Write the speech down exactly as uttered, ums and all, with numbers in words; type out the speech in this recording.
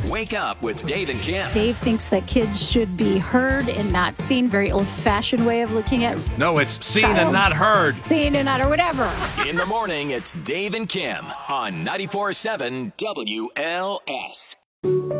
Wake up with Dave and Kim. Dave thinks that kids should be heard and not seen. Very old-fashioned way of looking at No, it's seen child. and not heard. Seen and not or whatever. In the morning, it's Dave and Kim on ninety-four point seven W L S.